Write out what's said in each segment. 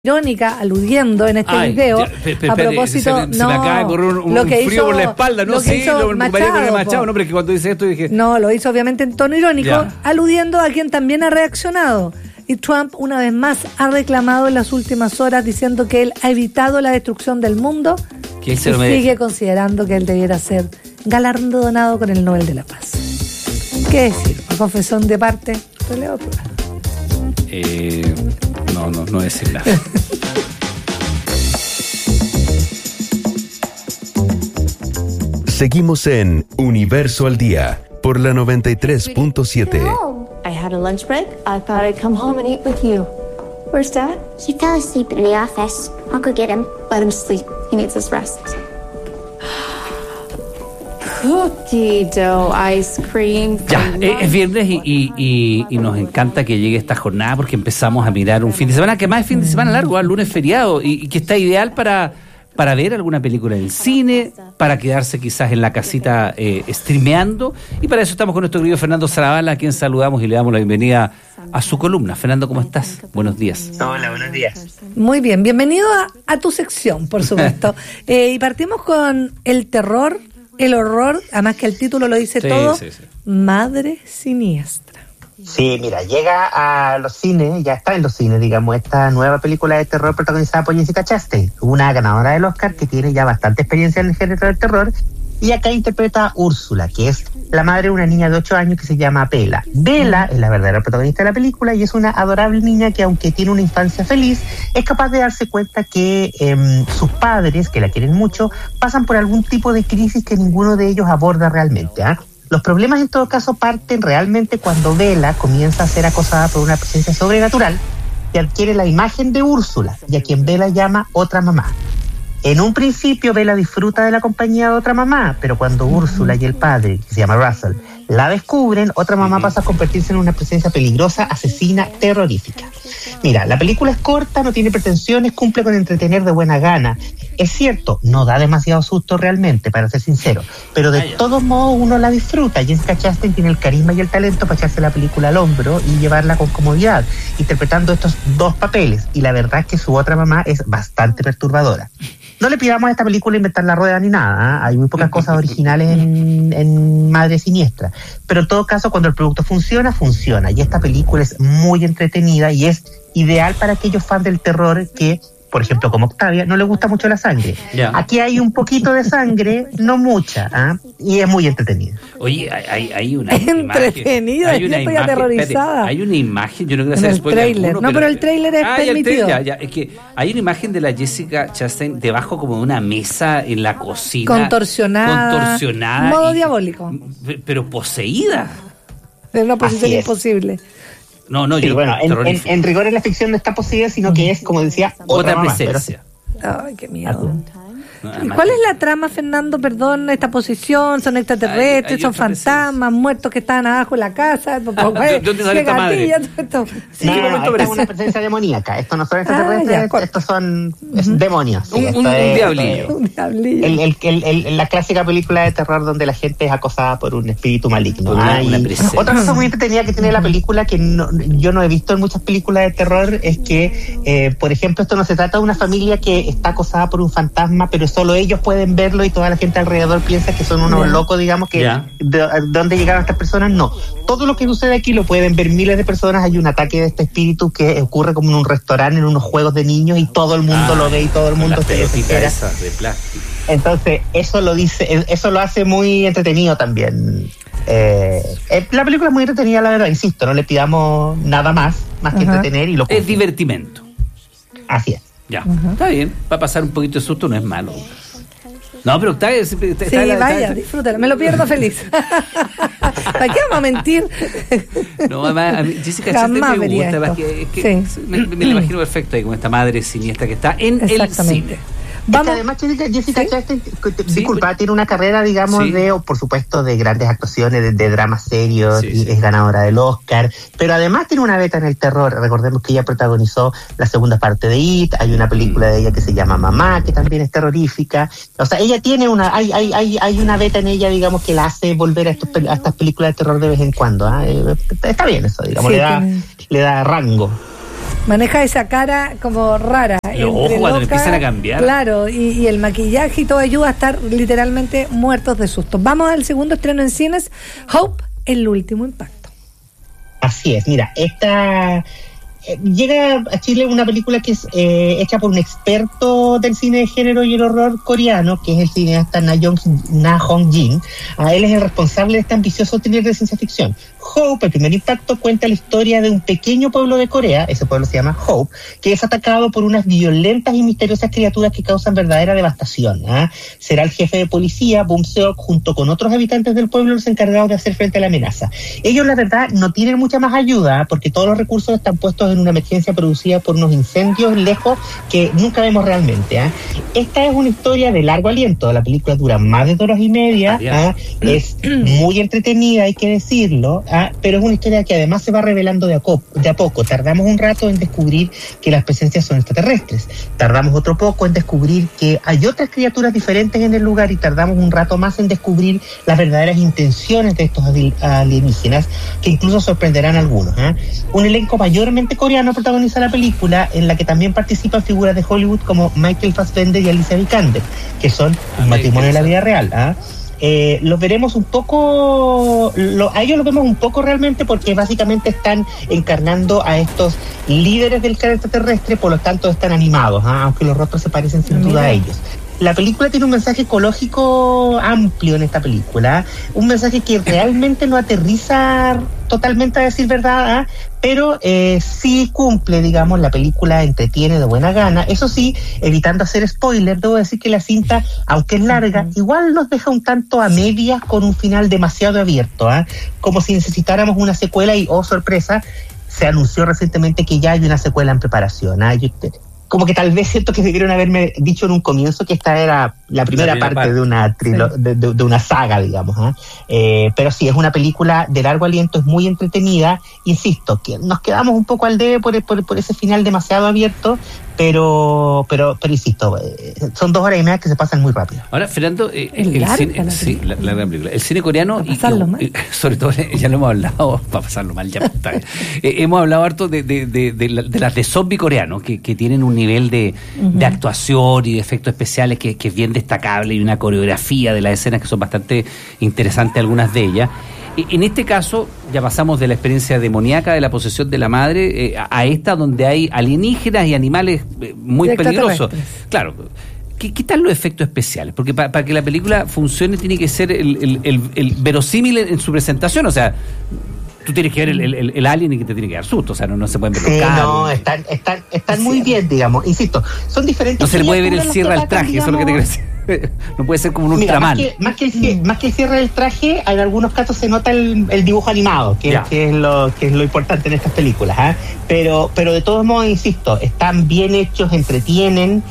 irónica, aludiendo en este video, a propósito, se me acaba de correr un frío hizo, por la espalda, no sé, lo Machado, no, pero es que cuando dice esto dije... No, lo hizo obviamente en tono irónico, aludiendo a quien también ha reaccionado. Y Trump, una vez más, ha reclamado en las últimas horas diciendo que él ha evitado la destrucción del mundo y sigue considerando que él debiera ser galardonado con el Nobel de la Paz. ¿Qué decir? Confesión de parte, releo tú. No decir nada. Seguimos en Universo al Día por la 93.7. I had a lunch break. I thought I'd come home and eat with you. Where's Dad? He fell asleep in the office. I'll go get him. Let him sleep. He needs his rest. Cookie dough ice cream. Ya, es viernes y nos encanta que llegue esta jornada porque empezamos a mirar un fin de semana que más es fin de semana largo, el lunes feriado, y que está ideal para ver alguna película en el cine, para quedarse quizás en la casita streameando, y para eso estamos con nuestro querido Fernando Zarabala, a quien saludamos y le damos la bienvenida a su columna. Fernando, ¿cómo estás? Buenos días. Hola, buenos días. Muy bien, bienvenido a tu sección, por supuesto. Y partimos con el terror, el horror, además que el título lo dice todo, sí. Madre Siniestra. Sí, mira, llega a los cines, ya está en los cines, digamos, esta nueva película de terror protagonizada por Jessica Chastain, una ganadora del Oscar que tiene ya bastante experiencia en el género del terror, y acá interpreta a Úrsula, que es la madre de una niña de 8 años que se llama Bella. Bella es la verdadera protagonista de la película y es una adorable niña que, aunque tiene una infancia feliz, es capaz de darse cuenta que sus padres, que la quieren mucho, pasan por algún tipo de crisis que ninguno de ellos aborda realmente, ¿ah? Los problemas en todo caso parten realmente cuando Bella comienza a ser acosada por una presencia sobrenatural que adquiere la imagen de Úrsula y a quien Bella llama otra mamá. En un principio Bella disfruta de la compañía de otra mamá, pero cuando Úrsula y el padre, que se llama Russell, la descubren, otra mamá pasa a convertirse en una presencia peligrosa, asesina, terrorífica. Mira, la película es corta, no tiene pretensiones, cumple con entretener de buena gana. Es cierto, no da demasiado susto realmente, para ser sincero, pero de todos modos uno la disfruta. Jessica Chastain tiene el carisma y el talento para echarse la película al hombro y llevarla con comodidad, interpretando estos dos papeles, y la verdad es que su otra mamá es bastante perturbadora. No le pidamos a esta película inventar la rueda ni nada, ¿eh? Hay muy pocas cosas originales en Madre Siniestra, pero en todo caso cuando el producto funciona, y esta película es muy entretenida y es ideal para aquellos fans del terror que, por ejemplo, como Octavia, no le gusta mucho la sangre. Aquí hay un poquito de sangre, no mucha, y es muy entretenida. Oye, hay una entretenida, yo estoy aterrorizada. Hay una imagen, yo no quiero hacer el spoiler trailer. alguno, pero el trailer es permitido. Es que hay una imagen de la Jessica Chastain debajo como de una mesa en la cocina. Contorsionada. Modo diabólico. Pero poseída. En una posición imposible. No, sí, bueno, en rigor en la ficción no está posible, sino que es, como decía, otra presencia. Ay, qué miedo. ¿Y cuál es la trama, Fernando? Perdón, esta posición, son extraterrestres, son fantasmas, muertos que estaban abajo en la casa. ¿Dónde sale esta madre? Sí, esta es una presencia demoníaca. Esto no son extraterrestres, estos son demonios. Sí, un diablillo. La clásica película de terror donde la gente es acosada por un espíritu maligno. Otra cosa muy entretenida que tiene la película, que yo no he visto en muchas películas de terror, es que, por ejemplo, esto no se trata de una familia que está acosada por un fantasma, pero solo ellos pueden verlo y toda la gente alrededor piensa que son unos locos, digamos, que de dónde llegaron estas personas. No, todo lo que sucede aquí lo pueden ver miles de personas. Hay un ataque de este espíritu que ocurre como en un restaurante, en unos juegos de niños, y todo el mundo lo ve y todo el mundo se desespera. De plástico. Entonces eso lo hace muy entretenido también. La película es muy entretenida, la verdad, insisto, no le pidamos nada más que entretener y lo es divertimento. Así es. Ya, está bien, va a pasar un poquito de susto, no es malo. No, pero Octavia siempre vaya, disfrútalo, me lo pierdo feliz. ¿Para qué vamos a mentir? No, a mí Jessica Chastain me gusta, me la imagino perfecto ahí con esta madre siniestra que está en el cine. Es que además Jessica Chastain, disculpa, tiene una carrera, digamos, por supuesto, de grandes actuaciones, de dramas serios, y es ganadora del Oscar, pero además tiene una beta en el terror. Recordemos que ella protagonizó la segunda parte de It, hay una película de ella que se llama Mamá, que también es terrorífica. O sea, ella tiene hay una beta en ella, digamos, que la hace volver a estas películas de terror de vez en cuando. Está bien eso, digamos, le da rango. Maneja esa cara como rara. Los ojos cuando empiezan a cambiar. Claro, y el maquillaje y todo ayuda a estar literalmente muertos de susto. Vamos al segundo estreno en cines, Hope, el último impacto. Así es, mira, llega a Chile una película que es hecha por un experto del cine de género y el horror coreano, que es el cineasta Na Hong Jin. Él es el responsable de este ambicioso thriller de ciencia ficción. Hope, el primer impacto, cuenta la historia de un pequeño pueblo de Corea, ese pueblo se llama Hope, que es atacado por unas violentas y misteriosas criaturas que causan verdadera devastación. Será el jefe de policía, Bum Seok, junto con otros habitantes del pueblo, los encargados de hacer frente a la amenaza. Ellos, la verdad, no tienen mucha más ayuda, porque todos los recursos están puestos en una emergencia producida por unos incendios lejos que nunca vemos realmente. Esta es una historia de largo aliento. La película dura más de 2 horas y media. Es muy entretenida, hay que decirlo. Pero es una historia que además se va revelando de a poco. Tardamos un rato en descubrir que las presencias son extraterrestres. Tardamos otro poco en descubrir que hay otras criaturas diferentes en el lugar y tardamos un rato más en descubrir las verdaderas intenciones de estos alienígenas, que incluso sorprenderán a algunos. Un elenco mayormente coreano protagoniza la película, en la que también participan figuras de Hollywood como Michael Fassbender y Alicia Vikander, que son un matrimonio de la vida real. Los veremos un poco, a ellos los vemos un poco realmente, porque básicamente están encarnando a estos líderes del planeta terrestre, por lo tanto están animados, aunque los rostros se parecen sin duda a ellos. La película tiene un mensaje ecológico amplio en esta película, un mensaje que realmente no aterriza totalmente, a decir verdad, pero sí cumple, digamos. La película entretiene de buena gana. Eso sí, evitando hacer spoiler, debo decir que la cinta, aunque es larga, igual nos deja un tanto a medias, con un final demasiado abierto, como si necesitáramos una secuela y, oh sorpresa, se anunció recientemente que ya hay una secuela en preparación. Como que tal vez siento que debieron haberme dicho en un comienzo que esta era la primera parte de una de una saga, digamos. Pero sí, es una película de largo aliento, es muy entretenida. Insisto, que nos quedamos un poco al debe por ese final demasiado abierto, pero insisto, son 2 horas y media que se pasan muy rápido. Ahora, Fernando, la gran película. El cine coreano, sobre todo, ya lo hemos hablado, para pasarlo mal, ya está. Hemos hablado harto de las de zombie coreanos, que tienen un nivel de actuación y de efectos especiales que es bien destacable, y una coreografía de las escenas que son bastante interesantes, algunas de ellas. En este caso, ya pasamos de la experiencia demoníaca de la posesión de la madre a esta, donde hay alienígenas y animales muy peligrosos. Claro. ¿Qué tal los efectos especiales? Porque para que la película funcione tiene que ser el verosímil en su presentación. O sea, tú tienes que ver el alien y que te tiene que dar susto. O sea, no se pueden ver los cables. No, están muy bien, digamos. Insisto, son diferentes. No se le puede ver el cierre al traje, digamos. Eso es lo que te quiero decir. No puede ser como un Ultraman. Más que el cierre del traje, en algunos casos se nota el dibujo animado, que es lo importante en estas películas. Pero de todos modos, insisto, están bien hechos, entretienen.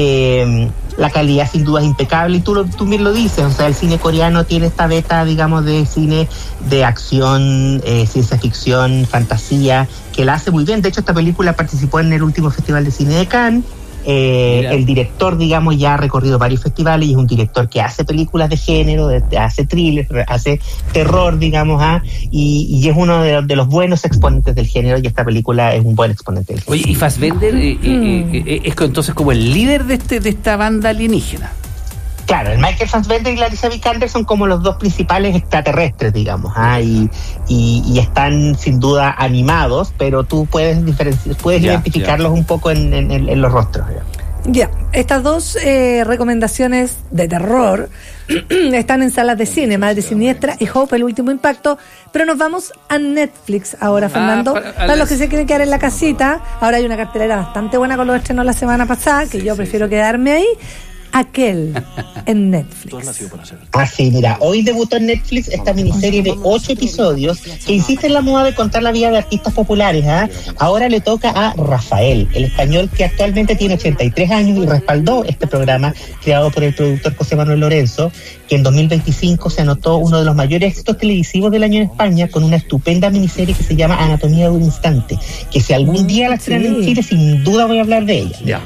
La calidad sin duda es impecable, y tú bien lo dices. O sea, el cine coreano tiene esta beta, digamos, de cine de acción, ciencia ficción, fantasía, que la hace muy bien. De hecho, esta película participó en el último Festival de Cine de Cannes. El director, digamos, ya ha recorrido varios festivales y es un director que hace películas de género, hace thrillers, hace terror, digamos, y es uno de los buenos exponentes del género, y esta película es un buen exponente del género. Oye, y Fassbender es entonces como el líder de esta banda alienígena. Claro, el Michael Fassbender y la Alicia Vikander son como los 2 principales extraterrestres, digamos, y están sin duda animados, pero tú puedes identificarlos un poco en los rostros. Ya, estas 2 recomendaciones de terror están en salas de cine, Madre Siniestra y Hope, el último impacto, pero nos vamos a Netflix ahora, Fernando. Para los que se quieren quedar en la casita, ahora hay una cartelera bastante buena con los estrenos la semana pasada, que yo prefiero quedarme ahí. Aquel en Netflix. Sí, mira, hoy debutó en Netflix esta miniserie de 8 episodios que insiste en la moda de contar la vida de artistas populares. Ahora le toca a Rafael, el español que actualmente tiene 83 años y respaldó este programa creado por el productor José Manuel Lorenzo, que en 2025 se anotó uno de los mayores éxitos televisivos del año en España, con una estupenda miniserie que se llama Anatomía de un Instante, que si algún día la estrenan en Chile, sin duda voy a hablar de ella.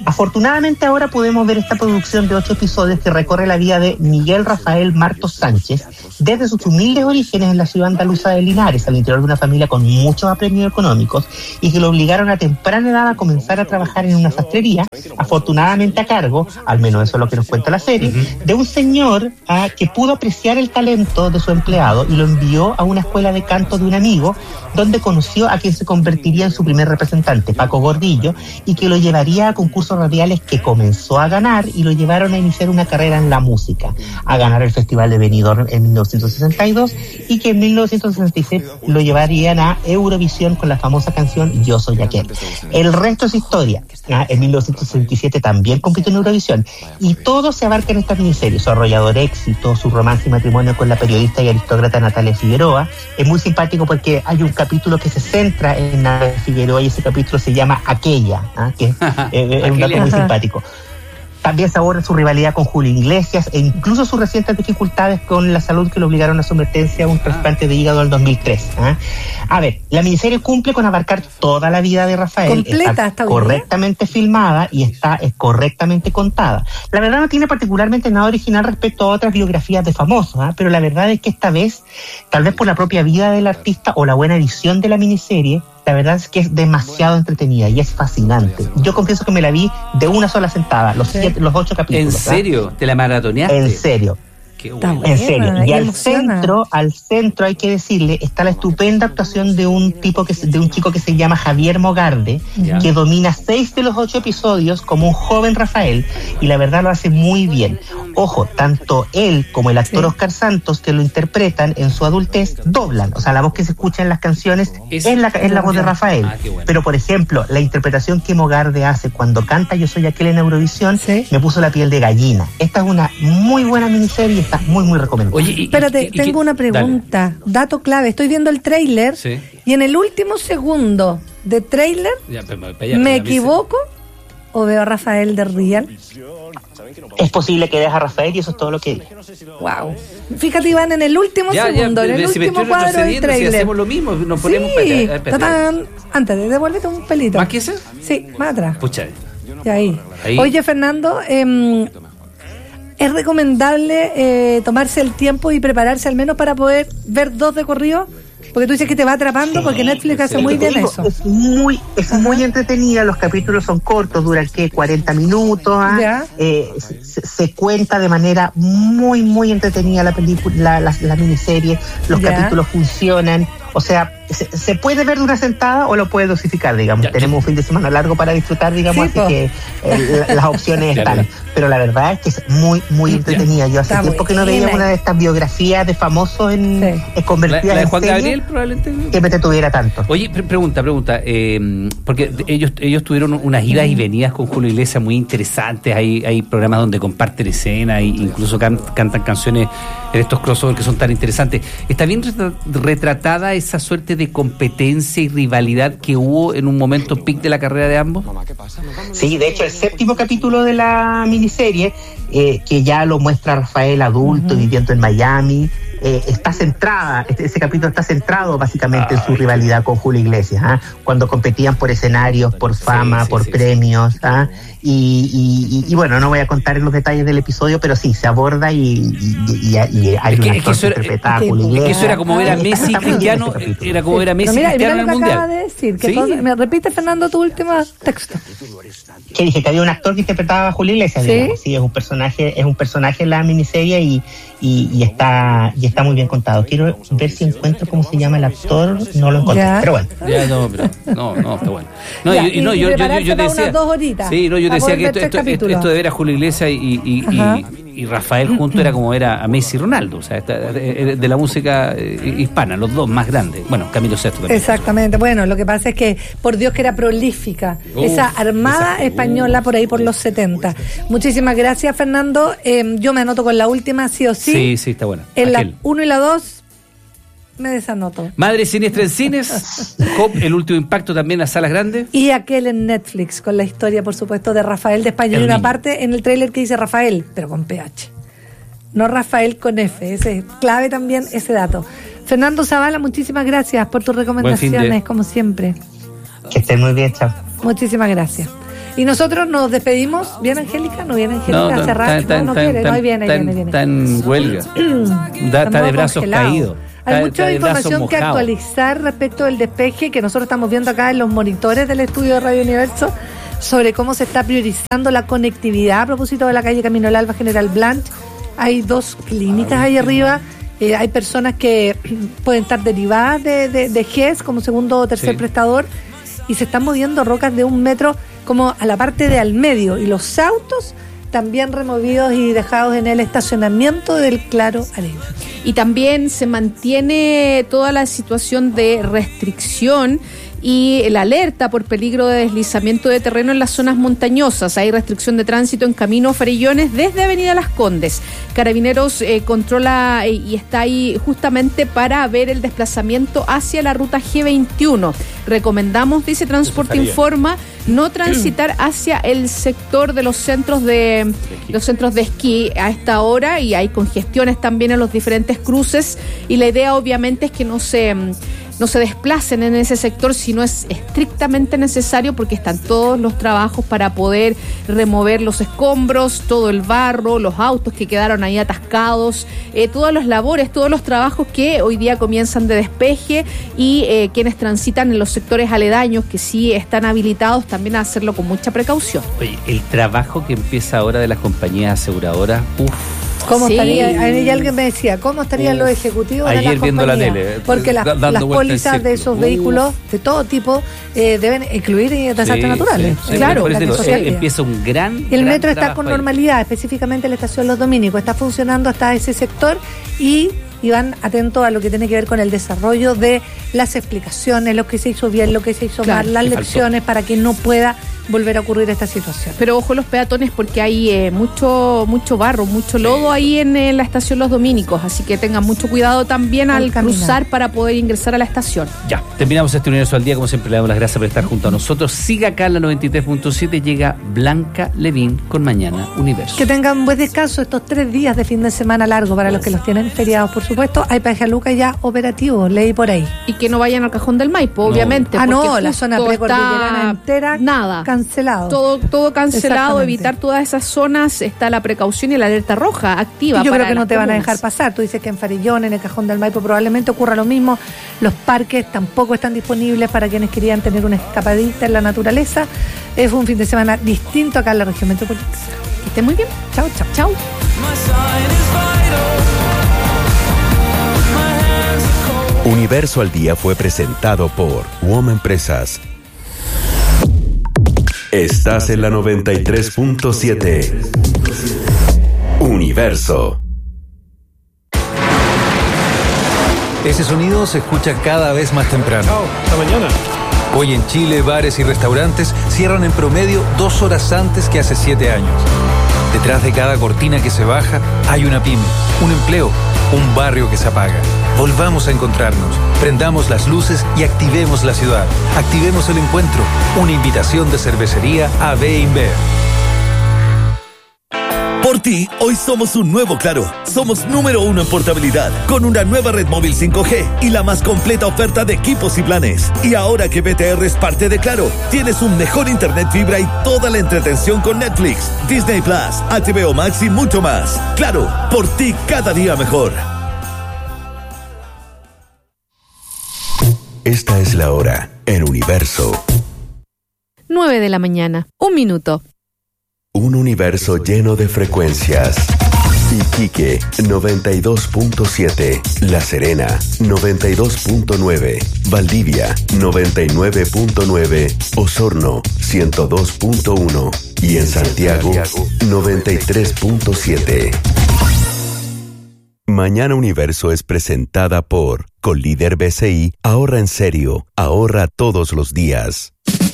Afortunadamente ahora podemos ver esta producción de 8 episodios que recorre la vida de Miguel Rafael Martos Sánchez desde sus humildes orígenes en la ciudad andaluza de Linares, al interior de una familia con muchos apremios económicos y que lo obligaron a temprana edad a comenzar a trabajar en una sastrería, afortunadamente a cargo, al menos eso es lo que nos cuenta la serie, de un señor que pudo apreciar el talento de su empleado y lo envió a una escuela de canto de un amigo, donde conoció a quien se convertiría en su primer representante, Paco Gordillo, y que lo llevaría a concursos radiales que comenzó a ganar y lo llevaron a iniciar una carrera en la música, a ganar el Festival de Benidorm en 1962 y que en 1966 lo llevarían a Eurovisión con la famosa canción Yo Soy Aquel. El resto es historia. En 1967 también compitió en Eurovisión y todo se abarca en esta miniserie: su arrollador éxito, su romance y matrimonio con la periodista y aristócrata Natalia Figueroa. Es muy simpático porque hay un capítulo que se centra en Natalia Figueroa y ese capítulo se llama Aquella, que es un dato muy simpático. También se aborda su rivalidad con Julio Iglesias e incluso sus recientes dificultades con la salud que lo obligaron a someterse a un trasplante de hígado en 2003. A ver, la miniserie cumple con abarcar toda la vida de Rafael. Completa, está correctamente filmada y es correctamente contada. La verdad no tiene particularmente nada original respecto a otras biografías de famosos, pero la verdad es que esta vez, tal vez por la propia vida del artista o la buena edición de la miniserie, la verdad es que es demasiado entretenida y es fascinante. Yo confieso que me la vi de una sola sentada, los 8 capítulos. ¿En serio? ¿Te la maratoneaste? En serio. Qué bueno. En serio. Y al centro hay que decirle, está la estupenda actuación de un chico que se llama Javier Mogarde, que domina 6 de los 8 episodios como un joven Rafael, y la verdad lo hace muy bien. Ojo, tanto él como el actor Oscar Santos, que lo interpretan en su adultez, doblan. O sea, la voz que se escucha en las canciones es la voz de Rafael. Bueno. Pero, por ejemplo, la interpretación que Mogarde hace cuando canta Yo Soy Aquel en Eurovisión, me puso la piel de gallina. Esta es una muy buena miniserie, está muy, muy recomendable. Oye, espérate, tengo una pregunta. Dale. Dato clave. Estoy viendo el tráiler y en el último segundo de tráiler me equivoco o veo a Rafael de Real. Es posible que veas a Rafael y eso es todo lo que digo. Wow. Fíjate, Iván, en el último segundo, en el último cuadro del tráiler. Si hacemos lo mismo, nos ponemos antes de devuélvete un pelito. ¿Más que ese? Sí, más atrás. Pucha. Y ahí. Oye, Fernando, ¿es recomendable tomarse el tiempo y prepararse al menos para poder ver 2 de corrido? Porque tú dices que te va atrapando, porque Netflix hace muy bien eso. Es muy entretenida, los capítulos son cortos, duran 40 minutos. Se cuenta de manera muy, muy entretenida la película, la miniserie, los capítulos funcionan. O sea, se puede ver de una sentada o lo puede dosificar, digamos. Tenemos un fin de semana largo para disfrutar, digamos, así que las opciones están. Pero la verdad es que es muy, muy entretenida. Yo hace tiempo que no veía una de estas biografías de famosos convertidas la de en Juan serie, Gabriel, probablemente. Que me detuviera tanto. Oye, pregunta. Porque ellos tuvieron unas idas y venidas con Julio Iglesias muy interesantes. Hay programas donde comparten escenas e incluso cantan canciones en estos crossovers que son tan interesantes. ¿Está bien retratada esa suerte de competencia y rivalidad que hubo en un momento peak de la carrera de ambos? Sí, de hecho el 7º capítulo de la miniserie, que ya lo muestra Rafael adulto viviendo en Miami, está centrada, ese capítulo está centrado básicamente en su rivalidad con Julio Iglesias, cuando competían por escenarios, por fama, por premios, y bueno, no voy a contar en los detalles del episodio, pero sí, se aborda y hay un actor que interpreta a Julio Iglesias. Eso era como ver a Messi Cristiano, era como ver a Messi Cristiano en el Mundial. Acaba de decir, me repite, Fernando, tu último texto. Que dije que había un actor que interpretaba a Julio Iglesias, digamos. Sí, es un personaje en la miniserie y está muy bien contado. Quiero ver si encuentro cómo se llama el actor, no lo encontré, pero bueno. No, está bueno. Yo decía, yo decía que esto de ver a Julio Iglesias y Rafael junto era como ver a Messi y Ronaldo, o sea, de la música hispana, los dos más grandes. Bueno, Camilo VI también. Exactamente. Bueno, lo que pasa es que, por Dios, que era prolífica esa armada española por ahí por los 70. Muchísimas gracias, Fernando. Yo me anoto con la última, sí o sí. Sí, está buena. En la 1 y la 2 me desanoto. Madre Siniestra en cines, Hop, El Último Impacto también a salas grandes. Y aquel en Netflix, con la historia, por supuesto, de Rafael de España. Y una parte en el tráiler que dice Rafael, pero con PH. No Rafael con F. Ese es clave también ese dato. Fernando Zavala, muchísimas gracias por tus recomendaciones, como siempre. Que estén muy bien, chao. Muchísimas gracias. Y nosotros nos despedimos. ¿Viene Angélica? ¿No viene Angélica a cerrar? No quiere. No, ahí viene. Está en huelga. Está de brazos caídos. Hay mucha información que actualizar respecto del despeje que nosotros estamos viendo acá en los monitores del estudio de Radio Universo sobre cómo se está priorizando la conectividad a propósito de la calle Camino al Alba General Blanch. Hay 2 clínicas ahí arriba. Hay personas que pueden estar derivadas de GES como segundo o tercer prestador y se están moviendo rocas de 1 metro como a la parte de al medio y los autos también removidos y dejados en el estacionamiento del Claro Arena. Y también se mantiene toda la situación de restricción y la alerta por peligro de deslizamiento de terreno en las zonas montañosas. Hay restricción de tránsito en Camino Farellones desde Avenida Las Condes. Carabineros controla y está ahí justamente para ver el desplazamiento hacia la ruta G21. Recomendamos, dice Transporte Informa, no transitar hacia el sector de los centros de esquí a esta hora, y hay congestiones también en los diferentes cruces, y la idea obviamente es que no se desplacen en ese sector si no es estrictamente necesario, porque están todos los trabajos para poder remover los escombros, todo el barro, los autos que quedaron ahí atascados, todas las labores, todos los trabajos que hoy día comienzan de despeje, y quienes transitan en los sectores aledaños que sí están habilitados también a hacerlo con mucha precaución. Oye, el trabajo que empieza ahora de las compañías aseguradoras, ¿Cómo estaría? Y alguien me decía, ¿cómo estarían los ejecutivos de las compañías? Ayer viendo la tele. Porque las pólizas de esos vehículos de todo tipo deben incluir desastres naturales. Sí, claro. Por eso empieza un gran El metro está con normalidad, específicamente la estación Los Dominicos. Está funcionando hasta ese sector y van atentos a lo que tiene que ver con el desarrollo de las explicaciones, lo que se hizo bien, lo que se hizo mal, las lecciones para que no pueda volver a ocurrir esta situación. Pero ojo los peatones, porque hay mucho barro, mucho lodo ahí en la estación Los Dominicos, así que tengan mucho cuidado también al cruzar para poder ingresar a la estación. Ya, terminamos este Universo al Día. Como siempre, le damos las gracias por estar junto a nosotros. Siga acá en la 93.7, llega Blanca Levín con Mañana Universo. Que tengan buen descanso estos 3 días de fin de semana largo para los que los tienen feriados, por supuesto. Hay peaje a Luca ya operativo, leí por ahí. Y que no vayan al Cajón del Maipo, obviamente. La zona precordillerana entera. Nada. Cancelado. Todo cancelado, evitar todas esas zonas. Está la precaución y la alerta roja activa. Y yo creo que no te van a dejar pasar. Tú dices que en Farellón, en el Cajón del Maipo probablemente ocurra lo mismo. Los parques tampoco están disponibles para quienes querían tener una escapadita en la naturaleza. Fue un fin de semana distinto acá en la región metropolitana. Que estén muy bien. Chau. Universo al Día fue presentado por WOM Empresas. Estás en la 93.7. Universo. Ese sonido se escucha cada vez más temprano. Hasta mañana. Hoy en Chile, bares y restaurantes cierran en promedio 2 horas antes que hace 7 años. Detrás de cada cortina que se baja hay una pyme, un empleo, un barrio que se apaga. Volvamos a encontrarnos, prendamos las luces y activemos la ciudad. Activemos el encuentro. Una invitación de cervecería AB InBev. Por ti, hoy somos un nuevo Claro. Somos número 1 en portabilidad, con una nueva red móvil 5G y la más completa oferta de equipos y planes. Y ahora que BTR es parte de Claro, tienes un mejor internet fibra y toda la entretención con Netflix, Disney Plus, HBO Max y mucho más. Claro, por ti cada día mejor. Esta es la hora en Universo. 9 de la mañana, 1 minuto. Un universo lleno de frecuencias. Iquique 92.7, La Serena 92.9, Valdivia 99.9, Osorno 102.1 y en Santiago 93.7. Mañana Universo es presentada por Colíder BCI. Ahorra en serio, ahorra todos los días.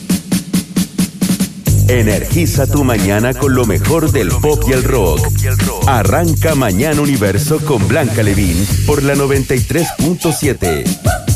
Energiza tu mañana con lo mejor del pop y el rock. Arranca Mañana Universo con Blanca Levín por la 93.7.